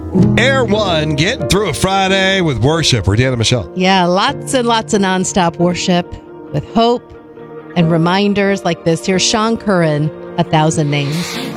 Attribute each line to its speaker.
Speaker 1: Air One, getting through a Friday with worship. We're Deanna Michelle.
Speaker 2: Yeah, lots and lots of nonstop worship with hope and reminders like this. Here's Sean Curran, 1,000 Names.